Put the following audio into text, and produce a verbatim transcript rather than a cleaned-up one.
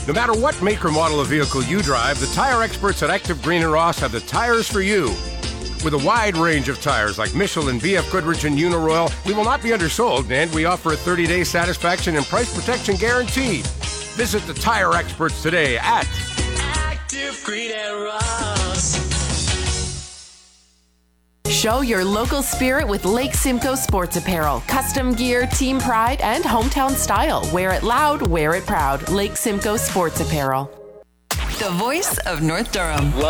No matter what make or model of vehicle you drive, the tire experts at Active Green and Ross have the tires for you. With a wide range of tires like Michelin, B F Goodrich, and Uniroyal, we will not be undersold, and we offer a thirty-day satisfaction and price protection guarantee. Visit the tire experts today at Active Green and Ross. Show your local spirit with Lake Simcoe Sports Apparel. Custom gear, team pride, and hometown style. Wear it loud, wear it proud. Lake Simcoe Sports Apparel. The voice of North Durham.